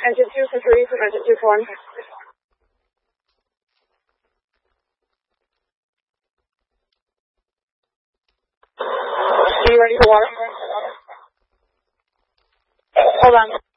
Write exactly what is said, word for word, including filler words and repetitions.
Engine two for three from engine two for one. Are you ready for water? Hold on.